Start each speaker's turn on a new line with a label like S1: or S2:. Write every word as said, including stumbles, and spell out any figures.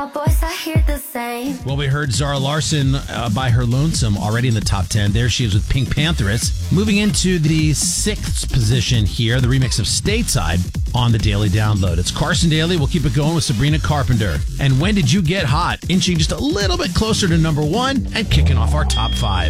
S1: Boys, I hear the same.
S2: Well, we heard Zara Larsson uh, by her Lonesome already in the top ten. There she is with Pink Pantheress. Moving into the sixth position here, the remix of Stateside on the Daily Download. It's Carson Daly. We'll keep it going with Sabrina Carpenter. And When Did You Get Hot? Inching just a little bit closer to number one and kicking off our top five.